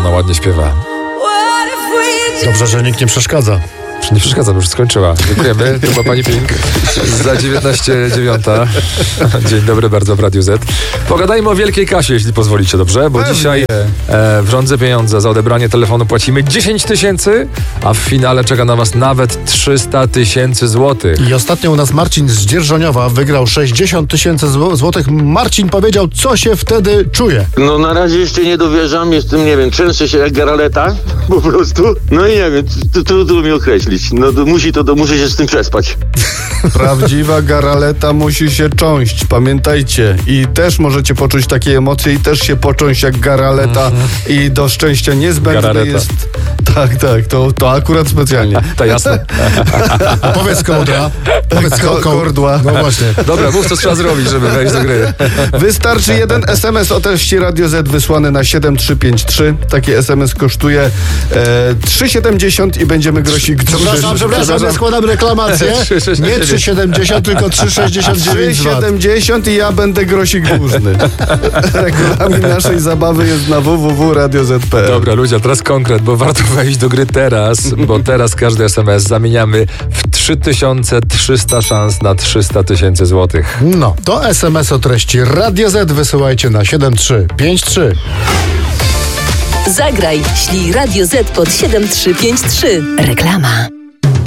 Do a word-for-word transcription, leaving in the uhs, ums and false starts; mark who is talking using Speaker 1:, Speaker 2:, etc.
Speaker 1: ona ładnie śpiewa.
Speaker 2: Dobrze, że nikt nie przeszkadza.
Speaker 1: Nie przeszkadza, bo już skończyła. Dziękujemy. To była pani Pink za dziewiętnaście dziewiąta. Dzień dobry bardzo w Radiu Z. Pogadajmy o wielkiej kasie, jeśli pozwolicie, dobrze? Bo
Speaker 2: Pewnie.
Speaker 1: dzisiaj e, w Rądze Pieniądze za odebranie telefonu płacimy dziesięć tysięcy, a w finale czeka na was nawet trzysta tysięcy złotych.
Speaker 2: I ostatnio u nas Marcin z Dzierżoniowa wygrał sześćdziesiąt tysięcy złotych. Marcin powiedział, co się wtedy czuje.
Speaker 3: No na razie jeszcze nie dowierzam, jestem, nie wiem, trzęsę się jak garaleta, po prostu. No i nie wiem, trudno mi określić. No to musi to, to muszę się z tym przespać.
Speaker 4: Prawdziwa garaleta musi się cząść, pamiętajcie. I też możecie poczuć takie emocje i też się począć jak garaleta i do szczęścia niezbędne
Speaker 1: Garaleta.
Speaker 4: jest... Tak, tak, to, to akurat specjalnie.
Speaker 1: To jasne.
Speaker 2: A powiedz kołdra. Powiedz
Speaker 4: Ko-
Speaker 2: ko-
Speaker 4: kordła.
Speaker 2: No właśnie.
Speaker 1: Dobra, mów co trzeba zrobić, żeby wejść do gry.
Speaker 4: Wystarczy jeden es em es o treści Radio Z wysłany na siedem trzy pięć trzy. Taki es em es kosztuje e, trzy siedemdziesiąt i będziemy grosik...
Speaker 2: Przepraszam, przepraszam, ja składam reklamację.
Speaker 1: trzy sześćdziesiąt
Speaker 2: Nie trzy siedemdziesiąt, tylko trzy sześćdziesiąt dziewięć
Speaker 4: trzy
Speaker 2: złotych.
Speaker 4: siedemdziesiąt i ja będę grosik dłużny. Regulamin naszej zabawy jest na w w w kropka radio zet kropka p l.
Speaker 1: Dobra, ludzie, a teraz konkret, bo warto wejść do gry teraz, bo teraz każdy es em es zamieniamy w trzy tysiące trzysta szans na trzysta tysięcy złotych.
Speaker 2: No, to es em es o treści Radio Z wysyłajcie na siedem trzy pięć trzy.
Speaker 5: Zagraj, ślij Radio Z pod siedem trzy pięć trzy. Reklama.